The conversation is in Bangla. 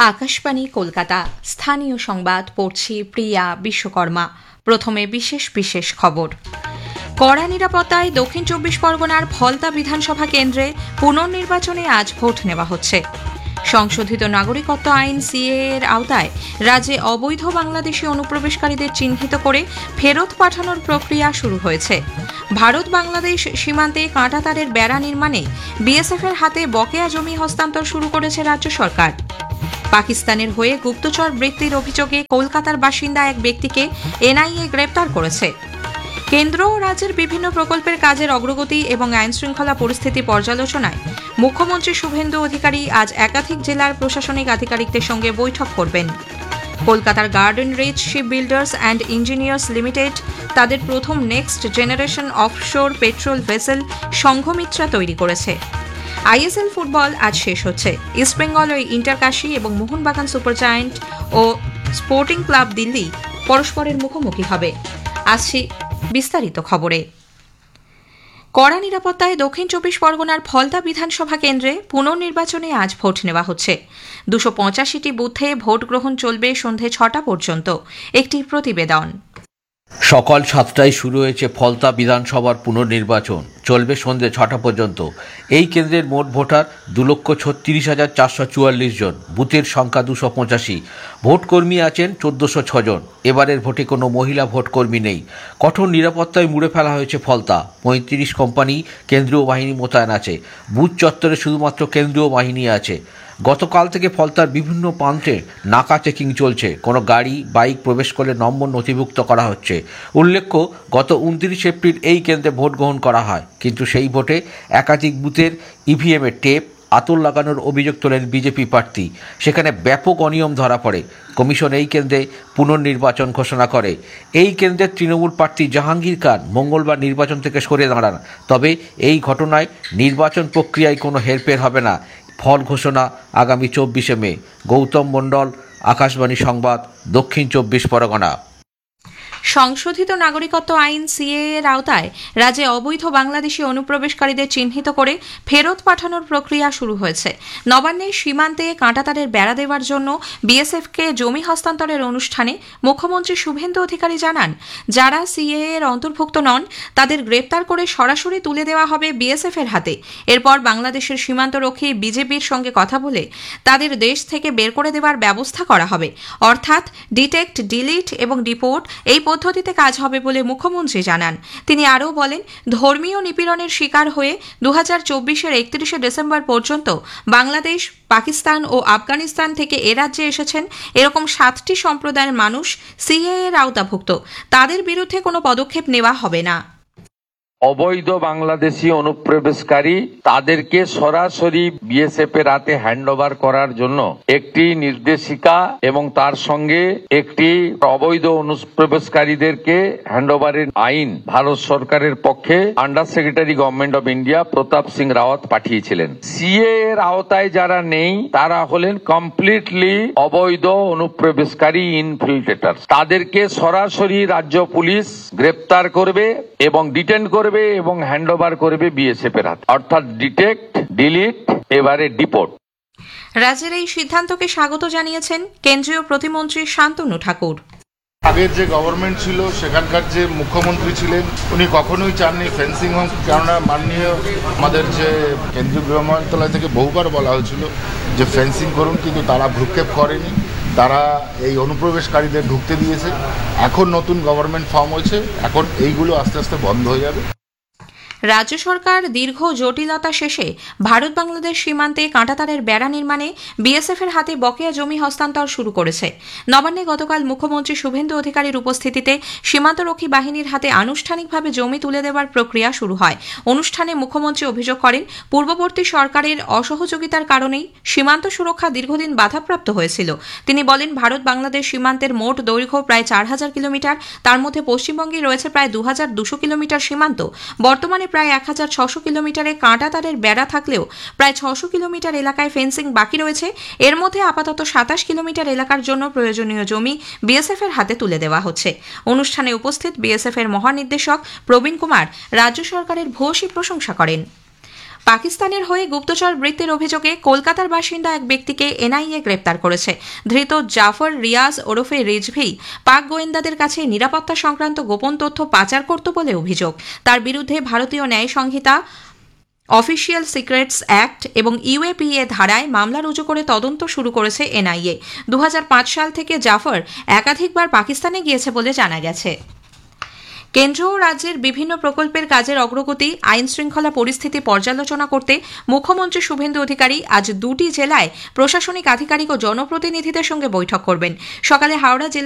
আকাশবাণী কলকাতা স্থানীয় সংবাদ পড়ছি প্রিয়া বিশ্বকর্মা। প্রথমে বিশেষ বিশেষ খবর। কড়া নিরাপত্তায় দক্ষিণ ২৪ পরগনার ফলতা বিধানসভা কেন্দ্রে পুনর্নির্বাচনে আজ ভোট নেওয়া হচ্ছে। সংশোধিত নাগরিকত্ব আইন সিএএ এর আওতায় রাজ্যে অবৈধ বাংলাদেশি অনুপ্রবেশকারীদের চিহ্নিত করে ফেরত পাঠানোর প্রক্রিয়া শুরু হয়েছে। ভারত বাংলাদেশ সীমান্তে কাঁটাতারের বেড়া নির্মাণে বিএসএফ এর হাতে বকেয়া জমি হস্তান্তর শুরু করেছে রাজ্য সরকার। পাকিস্তানের হয়ে গুপ্তচর বৃত্তির অভিযোগে কলকাতার বাসিন্দা এক ব্যক্তিকে এনআইএ গ্রেপ্তার করেছে। কেন্দ্র ও রাজ্যের বিভিন্ন প্রকল্পের কাজের অগ্রগতি এবং আইনশৃঙ্খলা পরিস্থিতি পর্যালোচনায় মুখ্যমন্ত্রী শুভেন্দু অধিকারী আজ একাধিক জেলার প্রশাসনিক আধিকারিকদের সঙ্গে বৈঠক করবেন। কলকাতার garden reach ship builders and engineers limited তাদের প্রথম next generation offshore petrol vessel সংঘমিত্রা তৈরি করেছে। আইএসএল ফুটবল আজ শেষ হচ্ছে। ইস্টবেঙ্গল ও ইন্টারকাশি এবং মোহনবাগান সুপার জায়ান্ট ও স্পোর্টিং ক্লাব দিল্লি পরস্পরের মুখোমুখি হবে। আসছি বিস্তারিত খবরে। কড়া নিরাপত্তায় দক্ষিণ ২৪ পরগনার ফলতা বিধানসভা কেন্দ্রে পুনর্নির্বাচনে আজ ভোট নেওয়া হচ্ছে। ২৮৫টি বুথে ভোট গ্রহণ চলবে সন্ধে ৬টা পর্যন্ত। একটি প্রতিবেদন। সকাল ৭টায় শুরু হয়েছে ফলতা বিধানসভার পুনর্নির্বাচন, চলবে সন্ধ্যে ৬টা পর্যন্ত। এই কেন্দ্রের মোট ভোটার ২,৩৬,৪৪৪ জন, বুথের সংখ্যা ২৮৫। ভোটকর্মী আছেন ১৪০৬ জন। এবারের ভোটে কোনো মহিলা ভোটকর্মী নেই। কঠোর নিরাপত্তায় মুড়ে ফেলা হয়েছে ফলতা। ৩৫ কোম্পানি কেন্দ্রীয় বাহিনী মোতায়েন আছে। বুথ চত্বরে শুধুমাত্র কেন্দ্রীয় বাহিনী আছে। গতকাল থেকে ফলতার বিভিন্ন প্রান্তে নাকা চেকিং চলছে। কোনো গাড়ি বাইক প্রবেশ করলে নম্বর নথিভুক্ত করা হচ্ছে। উল্লেখ্য, গত ২৯ এপ্রিল এই কেন্দ্রে ভোট গ্রহণ করা হয়, কিন্তু সেই ভোটে একাধিক বুথের ইভিএমের টেপ আতর লাগানোর অভিযোগ তোলেন বিজেপি প্রার্থী। সেখানে ব্যাপক অনিয়ম ধরা পড়ে। কমিশন এই কেন্দ্রে পুনর্নির্বাচন ঘোষণা করে। এই কেন্দ্রের তৃণমূল প্রার্থী জাহাঙ্গীর খান মঙ্গলবার নির্বাচন থেকে সরে দাঁড়ান। তবে এই ঘটনায় নির্বাচন প্রক্রিয়ায় কোনো হেরফের হবে না। ফল ঘোষণা আগামী ২৪শে মে। গৌতম মণ্ডল, আকাশবাণী সংবাদ, দক্ষিণ ২৪ পরগনা। সংশোধিত নাগরিকত্ব আইন সিএএ এর আওতায় রাজ্যে অবৈধ বাংলাদেশি অনুপ্রবেশকারীদের চিহ্নিত করে ফেরত পাঠানোর প্রক্রিয়া শুরু হয়েছে। নবান্নে সীমান্তে কাঁটাতারের বেড়া দেওয়ার জন্য বিএসএফকে জমি হস্তান্তরের অনুষ্ঠানে মুখ্যমন্ত্রী শুভেন্দু অধিকারী জানান, যারা সিএএ এর অন্তর্ভুক্ত নন তাদের গ্রেপ্তার করে সরাসরি তুলে দেওয়া হবে বিএসএফ এর হাতে। এরপর বাংলাদেশের সীমান্তরক্ষী বিজেপির সঙ্গে কথা বলে তাদের দেশ থেকে বের করে দেওয়ার ব্যবস্থা করা হবে। অর্থাৎ ডিটেক্ট, ডিলিট এবং ডিপোর্ট এই পদ্ধতিতে কাজ হবে বলে মুখ্যমন্ত্রী জানান। তিনি আরও বলেন, ধর্মীয় নিপীড়নের শিকার হয়ে ২০২৪-এর ৩১শে ডিসেম্বর পর্যন্ত বাংলাদেশ, পাকিস্তান ও আফগানিস্তান থেকে এ রাজ্যে এসেছেন এরকম ৭টি সম্প্রদায়ের মানুষ সিএএ এর আওতাভুক্ত। তাদের বিরুদ্ধে কোনো পদক্ষেপ নেওয়া হবে না। অবৈধ বাংলাদেশি অনুপ্রবেশকারী তাদেরকে সরাসরি বিএসএফ এর হাতে হ্যান্ডওভার করার জন্য একটি নির্দেশিকা এবং তার সঙ্গে একটি অবৈধ অনুপ্রবেশকারীদেরকে হ্যান্ডওভারের আইন ভারত সরকারের পক্ষে under secretary government of India Pratap Singh Rawat পাঠিয়েছিলেন। সিএ এর আওতায় যারা নেই তারা হলেন কমপ্লিটলি অবৈধ অনুপ্রবেশকারী ইনফিল্ট্রেটর। তাদেরকে সরাসরি রাজ্য পুলিশ গ্রেপ্তার করবে এবং ডিটেন করবে এবং হ্যান্ডওভার করবে বিএসএফ এর হাতে, অর্থাৎ ডিটেক্ট, ডিলিট, এবারে ডিপোর্ট। রাজ্যের এই সিদ্ধান্তকে স্বাগত জানিয়েছেন কেন্দ্রীয় প্রতিমন্ত্রী শান্তনু ঠাকুর। আগের যে গভর্নমেন্ট ছিল সেখানকার যে মুখ্যমন্ত্রী ছিলেন উনি কখনোই চাননি ফেন্সিং হোক, কেননা মাননীয় আমাদের যে কেন্দ্রীয় গৃহ মন্ত্রণালয় থেকে বহুবার বলা হয়েছিল যে ফেন্সিং করুন, কিন্তু তারা ভ্রুক্ষেপ করেনি। তারা এই অনুপ্রবেশকারীদের ঢুকতে দিয়েছে। এখন নতুন গভর্নমেন্ট ফর্ম হয়েছে, এখন এইগুলো আস্তে আস্তে বন্ধ হয়ে যাবে। রাজ্য সরকার দীর্ঘ জটিলতা শেষে ভারত বাংলাদেশ সীমান্তে কাঁটাতারের বেড়া নির্মাণে বিএসএফ এর হাতে বকেয়া জমি হস্তান্তর শুরু করেছে। নবান্নে গতকাল মুখ্যমন্ত্রী শুভেন্দু অধিকারীর উপস্থিতিতে সীমান্তরক্ষী বাহিনীর হাতে আনুষ্ঠানিকভাবে জমি তুলে দেওয়ার প্রক্রিয়া শুরু হয়। অনুষ্ঠানে মুখ্যমন্ত্রী অভিযোগ করেন, পূর্ববর্তী সরকারের অসহযোগিতার কারণেই সীমান্ত সুরক্ষা দীর্ঘদিন বাধাপ্রাপ্ত হয়েছিল। তিনি বলেন, ভারত বাংলাদেশ সীমান্তের মোট দৈর্ঘ্য প্রায় ৪,০০০ কিলোমিটার। তার মধ্যে পশ্চিমবঙ্গে রয়েছে প্রায় ২,২০০ কিলোমিটার সীমান্ত। বর্তমানে প্রায় ১,৬০০ কিলোমিটারে কাঁটাতারের বেড়া থাকলেও প্রায় ৬০০ কিলোমিটার এলাকায় ফেন্সিং বাকি রয়েছে। এর মধ্যে আপাতত ২৭ কিলোমিটার এলাকার জন্য প্রয়োজনীয় জমি বিএসএফ এর হাতে তুলে দেওয়া হচ্ছে। অনুষ্ঠানে উপস্থিত বিএসএফ এর মহানির্দেশক প্রবীণ কুমার রাজ্য সরকারের ভূয়সী প্রশংসা করেন। পাকিস্তানের হয়ে গুপ্তচর বৃত্তির অভিযোগে কলকাতার বাসিন্দা এক ব্যক্তিকে এনআইএ গ্রেপ্তার করেছে। ধৃত জাফর রিয়াজ ওরফে রিজভি পাক গোয়েন্দাদের কাছে নিরাপত্তা সংক্রান্ত গোপন তথ্য পাচার করত বলে অভিযোগ। তার বিরুদ্ধে ভারতীয় ন্যায় সংহিতা, অফিসিয়াল সিক্রেটস অ্যাক্ট এবং ইউএপিএ ধারায় মামলা রুজু করে তদন্ত শুরু করেছে এনআইএ। 2005 সাল থেকে জাফর একাধিকবার পাকিস্তানে গিয়েছে বলে জানা গেছে। কেন্দ্র ও রাজ্যের বিভিন্ন প্রকল্পের কাজের অগ্রগতি, আইন শৃঙ্খলা পরিস্থিতি পর্যালোচনা করতে মুখ্যমন্ত্রী শুভেন্দু অধিকারী আজ 2টি জেলায় প্রশাসনিক আধিকারিক ও জনপ্রতিনিধিদের সঙ্গে বৈঠক করবেন। সকালে হাওড়া জেলা